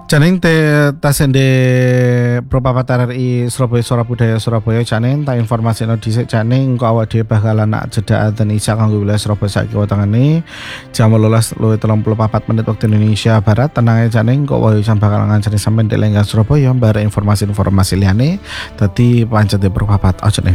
Janing te tasende Propapat RRI Surabaya Suara Budaya Surabaya janing ta informasikno dhisik janing engko awak dhewe bakalan nak jedakaken isya kanggo wilayah Surabaya saiki wetengene jam 18.34 menit waktu Indonesia Barat. Tenang ae janing kok wae jam bakalan ngancani sampeyan di Lenggang Surabaya bare informasi-informasi liyane dadi pancet Propapat aja